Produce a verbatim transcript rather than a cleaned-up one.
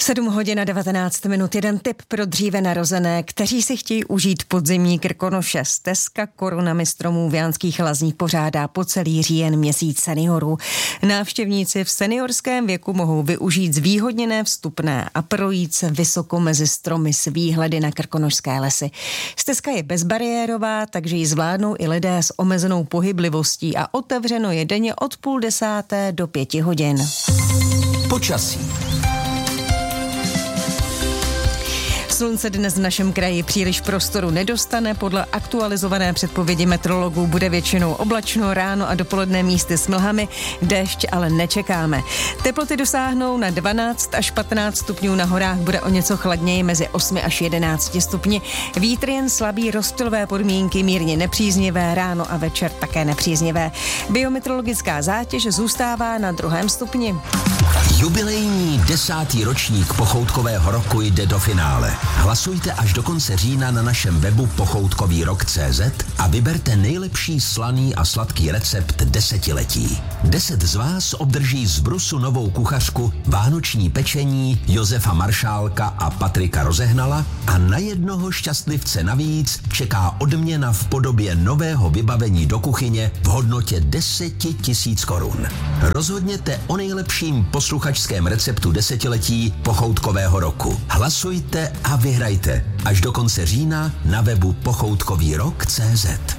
sedm hodin a devatenáct minut. Jeden tip pro dříve narozené, kteří si chtějí užít podzimní Krkonoše. Stezka korunami stromů v Jánských Lázních pořádá po celý říjen měsíc seniorů. Návštěvníci v seniorském věku mohou využít zvýhodněné vstupné a projít se vysoko mezi stromy s výhledy na krkonošské lesy. Stezka je bezbariérová, takže ji zvládnou i lidé s omezenou pohyblivostí a otevřeno je denně od půl desáté do pěti hodin. Počasí. Slunce dnes v našem kraji příliš prostoru nedostane. Podle aktualizované předpovědi meteorologů bude většinou oblačno, ráno a dopoledne místy s mlhami, déšť ale nečekáme. Teploty dosáhnou na dvanáct až patnáct stupňů, na horách bude o něco chladněji mezi osmi až jedenácti stupni. Vítr jen slabý, rozptylové podmínky mírně nepříznivé, ráno a večer také nepříznivé. Biometeorologická zátěž zůstává na druhém stupni. Jubilejní desátý ročník Pochoutkového roku jde do finále. Hlasujte až do konce října na našem webu pochoutkový rok tečka cé zet a vyberte nejlepší slaný a sladký recept desetiletí. Deset z vás obdrží z Brusu novou kuchařku, vánoční pečení Josefa Maršálka a Patrika Rozehnala a na jednoho šťastlivce navíc čeká odměna v podobě nového vybavení do kuchyně v hodnotě deset tisíc korun. Rozhodněte o nejlepším posluchačském receptu desetiletí Pochoutkového roku. Hlasujte a vyhrajte až do konce října na webu pochoutkový rok tečka cé zet.